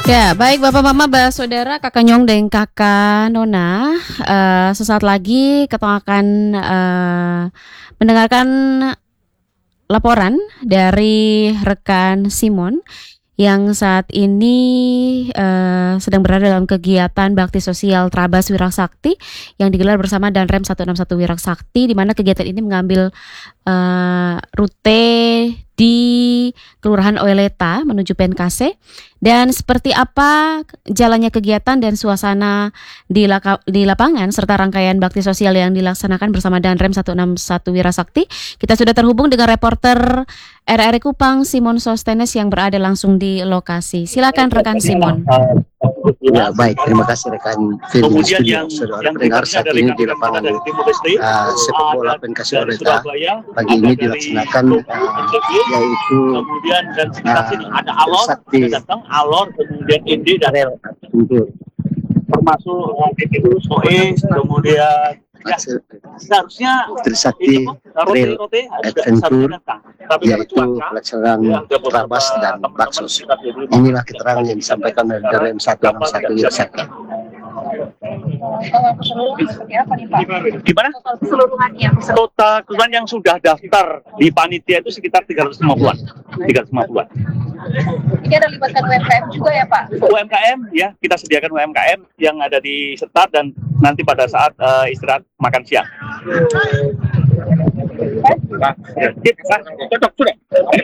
Ya, baik Bapak Mama, Saudara, Kakak Nyong dan Kakak Nona, sesaat lagi kita akan mendengarkan laporan dari rekan Simon yang saat ini sedang berada dalam kegiatan bakti sosial Trabas Wiraksakti yang digelar bersama Danrem 161 Wiraksakti, di mana kegiatan ini mengambil rute di Kelurahan Oeleta menuju Penkase. Dan seperti apa jalannya kegiatan dan suasana di lapangan serta rangkaian bakti sosial yang dilaksanakan bersama Danrem 161 Wiraksakti, kita sudah terhubung dengan reporter RRI Kupang Simon Sostenes yang berada langsung di lokasi. Silakan rekan Simon. Ya, baik, terima kasih rekan Fili di studio. Saudara pendengar, saat ini di lapangan sepak bola Penkase Oeleta pagi ini dilaksanakan yaitu Sakti Alor, kemudian Indi dan termasuk itu Soe, kemudian ya, seharusnya Trisakti Trail Adventure, yaitu pelaksanaan Trabas dan Baksos. Inilah keterangan yang disampaikan oleh Danrem 161 Wiraksakti. Gimana? Total keseluruhan yang sudah daftar di panitia itu sekitar 350-an. 350-an. Ini ada libatkan UMKM juga ya Pak? UMKM ya, kita sediakan UMKM yang ada di start dan nanti pada saat istirahat makan siang. Cocok sudah.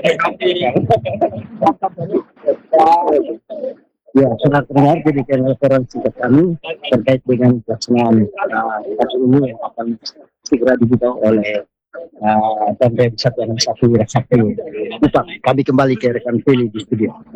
Ya, sudah terdengar demikian laporan singkat kami terkait dengan pelaksanaan kasus ini yang akan segera dibuka oleh Danrem 161 Wiraksakti. Kami kembali ke rekan Fili di studio.